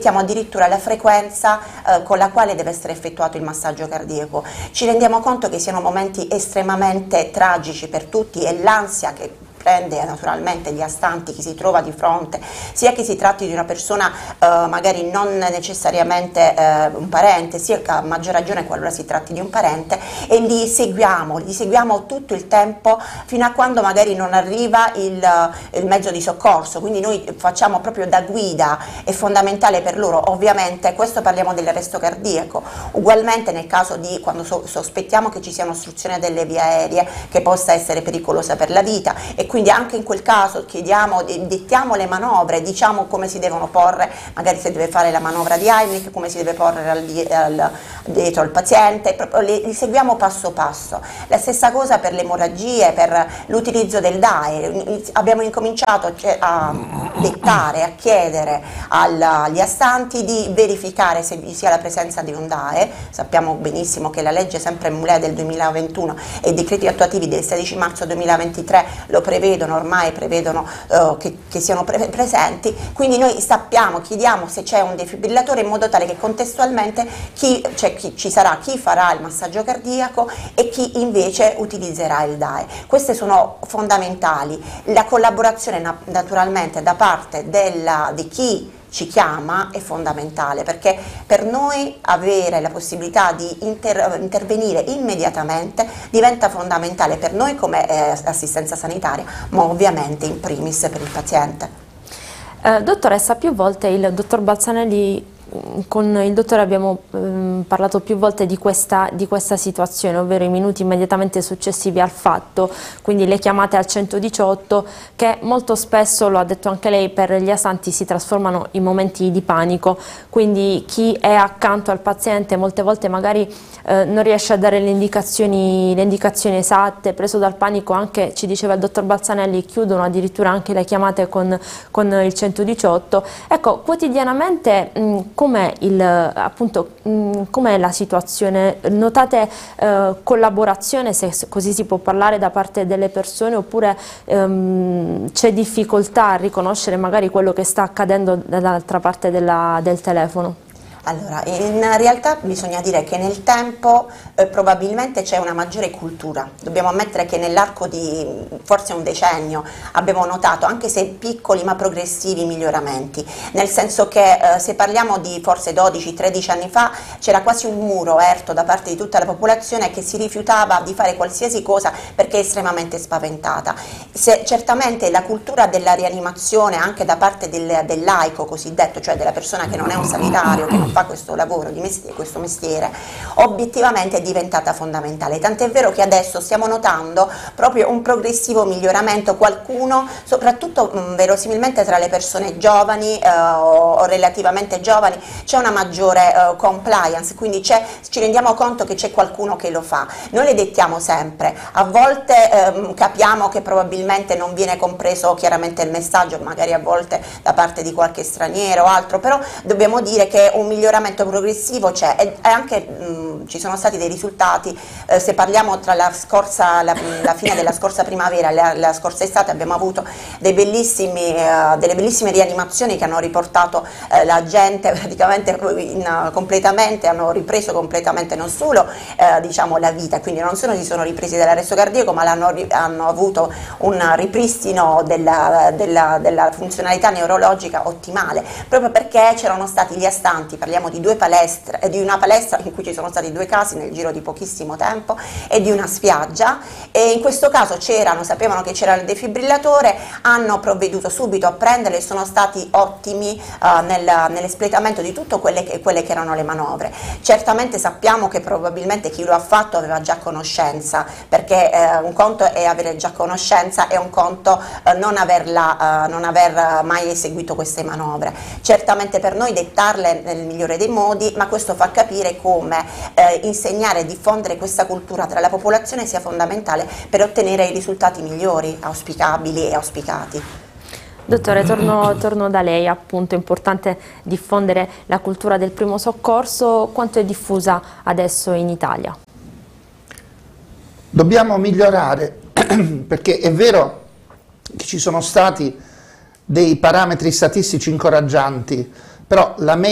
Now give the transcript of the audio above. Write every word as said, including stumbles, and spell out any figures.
mettiamo addirittura la frequenza eh, con la quale deve essere effettuato il massaggio cardiaco. Ci rendiamo conto che siano momenti estremamente tragici per tutti e l'ansia che prende naturalmente gli astanti, chi si trova di fronte, sia che si tratti di una persona eh, magari non necessariamente eh, un parente, sia che a maggior ragione qualora si tratti di un parente, e li seguiamo, li seguiamo tutto il tempo fino a quando magari non arriva il, il mezzo di soccorso, quindi noi facciamo proprio da guida, è fondamentale per loro. Ovviamente questo parliamo dell'arresto cardiaco, ugualmente nel caso di quando so, sospettiamo che ci sia un'ostruzione delle vie aeree che possa essere pericolosa per la vita, e quindi anche in quel caso chiediamo, dettiamo le manovre, diciamo come si devono porre, magari se deve fare la manovra di Heimlich, come si deve porre al, al, dietro al paziente, proprio li, li seguiamo passo passo. La stessa cosa per le emorragie, per l'utilizzo del D A E, abbiamo incominciato a dettare, a chiedere al, agli astanti di verificare se vi sia la presenza di un D A E. Sappiamo benissimo che la legge sempre M U L E del duemilaventuno e i decreti attuativi del sedici marzo duemilaventitré lo prevedono, ormai prevedono uh, che, che siano pre presenti, quindi noi sappiamo, chiediamo se c'è un defibrillatore in modo tale che contestualmente chi, cioè, chi, ci sarà chi farà il massaggio cardiaco e chi invece utilizzerà il D A E. Queste sono fondamentali. La collaborazione na naturalmente da parte della, di chi ci chiama è fondamentale, perché per noi avere la possibilità di inter intervenire immediatamente diventa fondamentale per noi come eh, assistenza sanitaria, ma ovviamente in primis per il paziente. Eh, dottoressa, più volte il dottor Balzanelli, con il dottore abbiamo ehm, parlato più volte di questa, di questa situazione, ovvero i minuti immediatamente successivi al fatto, quindi le chiamate al centodiciotto, che molto spesso, lo ha detto anche lei, per gli astanti si trasformano in momenti di panico, quindi chi è accanto al paziente molte volte magari eh, non riesce a dare le indicazioni, le indicazioni esatte, preso dal panico anche, ci diceva il dottor Balzanelli, chiudono addirittura anche le chiamate con, con il centodiciotto. Ecco, quotidianamente mh, com'è il, appunto, com'è la situazione? Notate eh, collaborazione, se così si può parlare, da parte delle persone, oppure ehm, c'è difficoltà a riconoscere magari quello che sta accadendo dall'altra parte della, del telefono? Allora, in realtà bisogna dire che nel tempo eh, probabilmente c'è una maggiore cultura. Dobbiamo ammettere che nell'arco di forse un decennio abbiamo notato, anche se piccoli ma progressivi, miglioramenti, nel senso che eh, se parliamo di forse dodici tredici anni fa c'era quasi un muro erto da parte di tutta la popolazione che si rifiutava di fare qualsiasi cosa perché estremamente spaventata. Se, certamente la cultura della rianimazione anche da parte del, del laico cosiddetto, cioè della persona che non è un sanitario, che non fa questo lavoro di mestiere, questo mestiere, obiettivamente è diventata fondamentale, tant'è vero che adesso stiamo notando proprio un progressivo miglioramento. Qualcuno, soprattutto mh, verosimilmente tra le persone giovani eh, o, o relativamente giovani, c'è una maggiore eh, compliance, quindi ci rendiamo conto che c'è qualcuno che lo fa. Noi le dettiamo sempre, a volte ehm, capiamo che probabilmente non viene compreso chiaramente il messaggio, magari a volte da parte di qualche straniero o altro, però dobbiamo dire che un miglioramento progressivo c'è, e anche mh, ci sono stati dei risultati. Eh, se parliamo tra la scorsa, la, la fine della scorsa primavera e la, la scorsa estate, abbiamo avuto dei bellissimi, uh, delle bellissime rianimazioni che hanno riportato uh, la gente praticamente in, uh, completamente, hanno ripreso completamente non solo uh, diciamo la vita, quindi non solo si sono ripresi dall'arresto cardiaco, ma hanno, hanno avuto un ripristino della, della, della funzionalità neurologica ottimale, proprio perché c'erano stati gli astanti. Parliamo di due palestre, di una palestra in cui ci sono stati due casi nel giro di pochissimo tempo e di una spiaggia, e in questo caso c'erano, sapevano che c'era il defibrillatore, hanno provveduto subito a prenderlo e sono stati ottimi uh, nel, nell'espletamento di tutto quelle che, quelle che erano le manovre. Certamente sappiamo che probabilmente chi lo ha fatto aveva già conoscenza, perché uh, un conto è avere già conoscenza e un conto uh, non, averla, uh, non aver mai eseguito queste manovre. Certamente per noi dettarle nel migliore dei modi, ma questo fa capire come eh, insegnare e diffondere questa cultura tra la popolazione sia fondamentale per ottenere i risultati migliori, auspicabili e auspicati. Dottore, torno, torno da lei, appunto, è importante diffondere la cultura del primo soccorso. Quanto è diffusa adesso in Italia? Dobbiamo migliorare, perché è vero che ci sono stati dei parametri statistici incoraggianti, però la